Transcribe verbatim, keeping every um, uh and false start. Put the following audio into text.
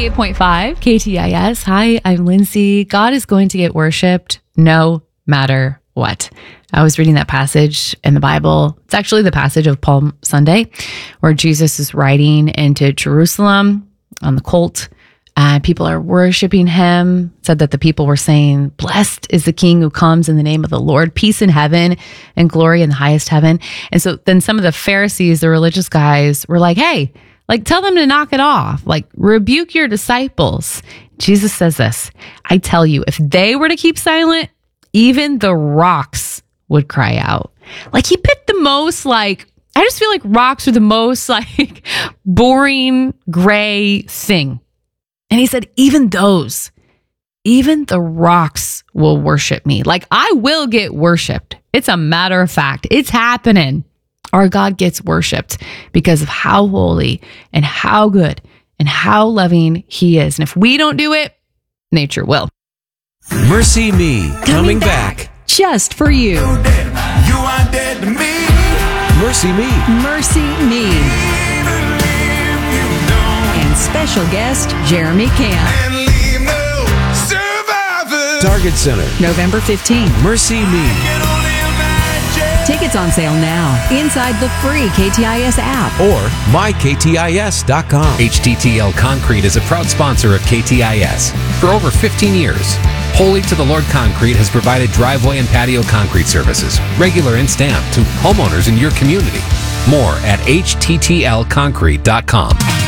ninety-eight point five K T I S. Hi, I'm Lindsay. God is going to get worshiped no matter what. I was reading that passage in the Bible. It's actually the passage of Palm Sunday where Jesus is riding into Jerusalem on the colt. And people are worshiping him. It said that the people were saying, "Blessed is the King who comes in the name of the Lord, peace in heaven and glory in the highest heaven." And so then some of the Pharisees, the religious guys, were like, "Hey, like tell them to knock it off. Like rebuke your disciples." Jesus says this, "I tell you, if they were to keep silent, even the rocks would cry out." Like he picked the most like, I just feel like rocks are the most like boring gray thing. And he said, even those, even the rocks will worship me. Like I will get worshiped. It's a matter of fact. It's happening. Our God gets worshiped because of how holy and how good and how loving he is. And if we don't do it, nature will. Mercy Me, coming, coming back. back. Just for you. You are dead to me. Mercy Me. Mercy Me. And special guest, Jeremy Camp. And leave no survivors. Target Center. November fifteenth. Mercy Me. Tickets on sale now inside the free K T I S app or my K T I S dot com. H T T L Concrete is a proud sponsor of K T I S. For over fifteen years, Holy to the Lord Concrete has provided driveway and patio concrete services, regular and stamped, to homeowners in your community. More at H T T L concrete dot com.